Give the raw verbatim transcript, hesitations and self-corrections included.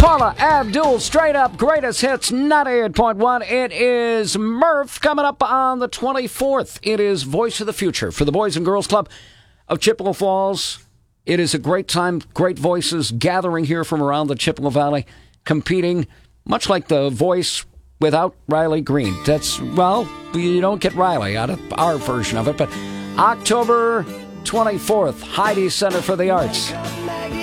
Paula Abdul, straight up greatest hits, ninety-eight point one. It is Murph coming up on the twenty-fourth. It is Voice of the Future for the Boys and Girls Club of Chippewa Falls. It is a great time, great voices gathering here from around the Chippewa Valley, competing, much like the Voice without Riley Green. That's, well, you don't get Riley out of our version of it, but October twenty-fourth, Heidi Center for the Arts.